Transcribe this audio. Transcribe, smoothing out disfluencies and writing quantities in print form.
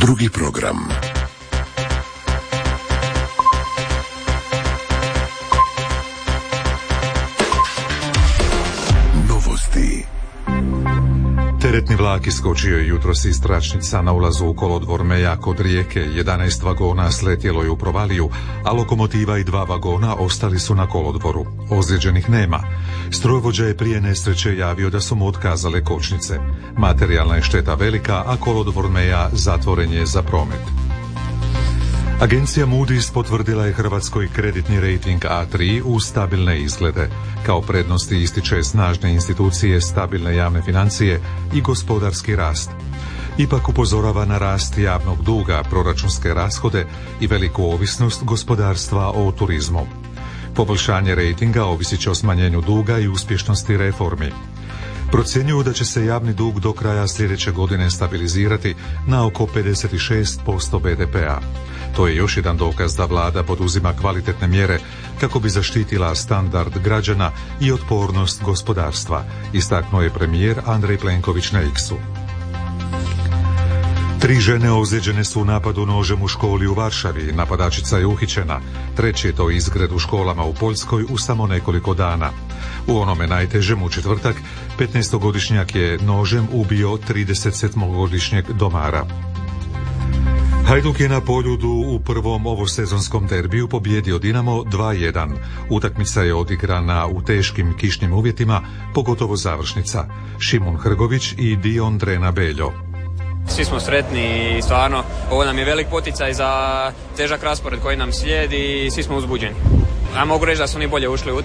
Drugi program. Novosti. Teretni vlak iskočio je jutros iz tračnica na ulazu u kolodvor Meja kod Rijeke. 11 vagona sletjelo je u provaliju, a lokomotiva i 2 vagona ostali su na kolodvoru. Ozlijeđenih nema. Strojovođa je prije nesreće javio da su mu otkazale kočnice. Materijalna je šteta velika, a kolodvor Meja zatvoren je za promet. Agencija Moody's potvrdila je Hrvatskoj kreditni rejting A3 u stabilne izglede. Kao prednosti ističe snažne institucije, stabilne javne financije i gospodarski rast. Ipak upozorava na rast javnog duga, proračunske rashode i veliku ovisnost gospodarstva o turizmu. Poboljšanje rejtinga ovisit će o smanjenju duga i uspješnosti reformi. Procjenjuju da će se javni dug do kraja sljedeće godine stabilizirati na oko 56% BDP-a. To je još jedan dokaz da vlada poduzima kvalitetne mjere kako bi zaštitila standard građana i otpornost gospodarstva, istaknuo je premijer Andrej Plenković na X-u. 3 žene ozlijeđene su u napadu nožem u školi u Varšavi. Napadačica je uhićena. Treći je to izgred u školama u Poljskoj u samo nekoliko dana. U onome najtežem, u četvrtak, 15-godišnjak je nožem ubio 37-godišnjeg domara. Hajduk je na Poljudu u prvom ovosezonskom derbiju pobijedio Dinamo 2:1. Utakmica je odigrana u teškim kišnim uvjetima, pogotovo završnica. Šimun Hrgović i Dion Drena Beljo. Svi smo sretni i stvarno ovo nam je velik poticaj za težak raspored koji nam slijedi i svi smo uzbuđeni. Ja mogu reći da su oni bolje ušli u